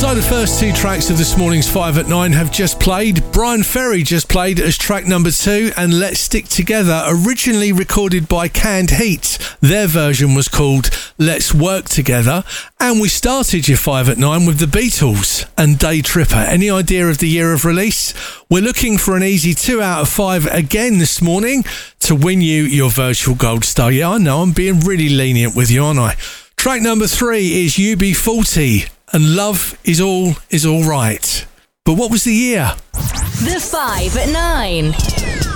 So the first two tracks of this morning's 5 at 9 have just played. Brian Ferry just played as track number 2, and Let's Stick Together, originally recorded by Canned Heat. Their version was called Let's Work Together. And we started your 5 at 9 with the Beatles and Day Tripper. Any idea of the year of release? We're looking for an easy 2 out of 5 again this morning to win you your virtual gold star. Yeah, I know, I'm being really lenient with you, aren't I? Track number 3 is UB40 and Love Is All Right. But what was the year? The 5 at 9.